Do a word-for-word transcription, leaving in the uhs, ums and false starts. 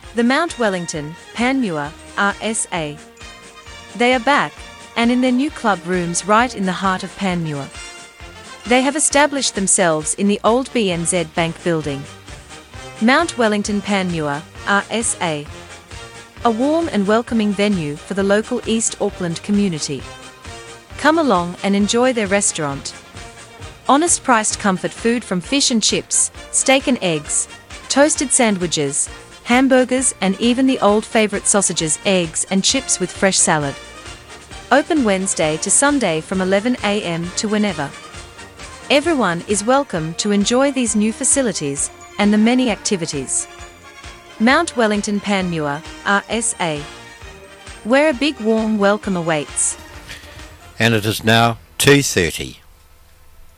The Mount Wellington, Panmure, R S A. They are back, and in their new club rooms right in the heart of Panmure. They have established themselves in the old B N Z Bank building. Mount Wellington Panmure, R S A. A warm and welcoming venue for the local East Auckland community. Come along and enjoy their restaurant. Honest priced comfort food from fish and chips, steak and eggs, toasted sandwiches, hamburgers and even the old favorite sausages, eggs and chips with fresh salad. Open Wednesday to Sunday from eleven a m to whenever. Everyone is welcome to enjoy these new facilities and the many activities. Mount Wellington Panmure, R S A. Where a big warm welcome awaits. And it is now two thirty.